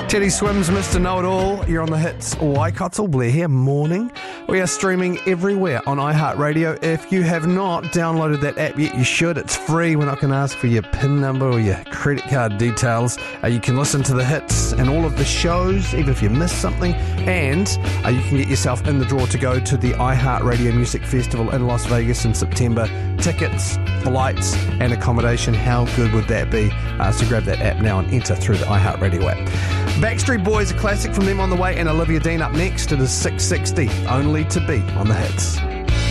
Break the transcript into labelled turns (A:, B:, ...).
A: Teddy Swims, Mr. Know-It-All. You're on the hits. Waikato, Blair here, morning. We are streaming everywhere on iHeartRadio. If you have not downloaded that app yet, you should. It's free. We're not going to ask for your PIN number or your credit card details. You can listen to the hits and all of the shows, even if you missed something. And you can get yourself in the draw to go to the iHeartRadio Music Festival in Las Vegas in September. Tickets, flights, and accommodation. How good would that be? So grab that app now and enter through the iHeartRadio app. Backstreet Boys, a classic from them on the way, and Olivia Dean up next. It is 6:60, only to be on the hits.